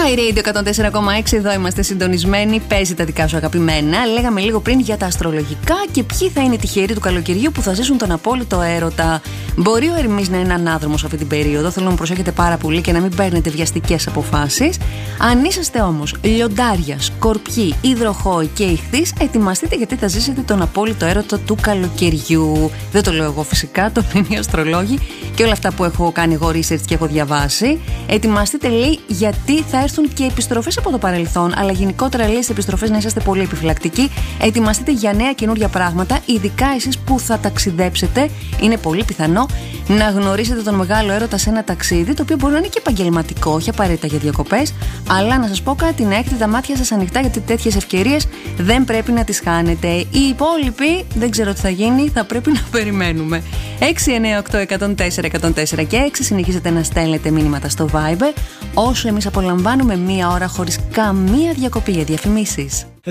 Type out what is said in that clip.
My Radio 104,6, εδώ είμαστε συντονισμένοι. Παίζει τα δικά σου αγαπημένα. Λέγαμε λίγο πριν για τα αστρολογικά και ποιοι θα είναι οι τυχεροί του καλοκαιριού που θα ζήσουν τον απόλυτο έρωτα. Μπορεί ο Ερμής να είναι ανάδρομος αυτή την περίοδο. Θέλω να προσέχετε πάρα πολύ και να μην παίρνετε βιαστικές αποφάσεις. Αν είσαστε όμως λιοντάρια, σκορπιοί, υδροχόοι και ιχθύς, ετοιμαστείτε γιατί θα ζήσετε τον απόλυτο έρωτα του καλοκαιριού. Δεν το λέω εγώ φυσικά, το λένε οι αστρολόγοι και όλα αυτά που έχω κάνει εγώ research και έχω διαβάσει. Ετοιμαστείτε, λέει, γιατί θα έρθουν και επιστροφές από το παρελθόν, αλλά γενικότερα, λέει, στις επιστροφές να είσαστε πολύ επιφυλακτικοί. Ετοιμαστείτε για νέα καινούργια πράγματα, ειδικά εσείς που θα ταξιδέψετε. Είναι πολύ πιθανό να γνωρίσετε τον μεγάλο έρωτα σε ένα ταξίδι, το οποίο μπορεί να είναι και επαγγελματικό, όχι απαραίτητα για διακοπές. Αλλά να σας πω κάτι, να έχετε τα μάτια σας ανοιχτά, γιατί τέτοιες ευκαιρίες δεν πρέπει να τις χάνετε. Οι υπόλοιποι, δεν ξέρω τι θα γίνει, θα πρέπει να περιμένουμε. 698-104-104 και 6 συνεχίζετε να στέλνετε μήνυματα στο Viber, όσο εμείς απολαμβάνουμε μία ώρα χωρίς καμία διακοπή για διαφημίσεις.